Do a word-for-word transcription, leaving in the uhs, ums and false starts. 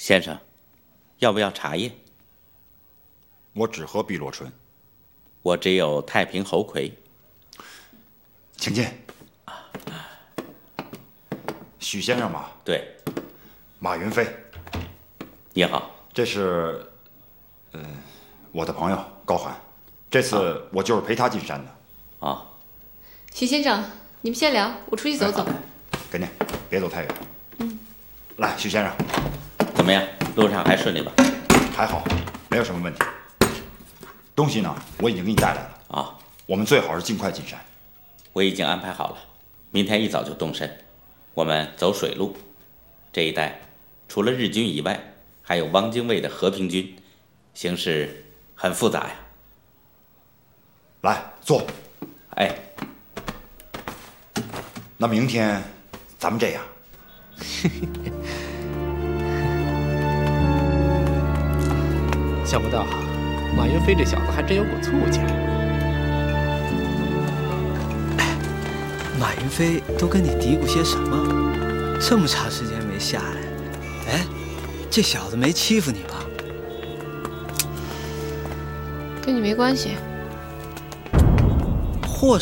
先生，要不要茶叶？ 我只喝碧螺春。 我只有太平猴魁。 请进。许先生吗？ 对。 马云飞。 你好。 这是，呃，我的朋友高寒。这次我就是陪他进山的。 啊。 许先生，你们先聊，我出去走走。 哎、给你，别走太远。 嗯。 来，许先生。 怎么样？路上还顺利吧？ 还好，没有什么问题。东西呢，我已经给你带来了。 啊。 我们最好是尽快进山。 我已经安排好了，明天一早就动身。我们走水路，这一带除了日军以外，还有汪精卫的和平军，形势很复杂呀。 来，坐。 哎。 那明天咱们这样。 想不到马云飞这小子还真有股醋劲。 马云飞都跟你嘀咕些什么？这么长时间没下来，哎，这小子没欺负你吧？ 跟你没关系。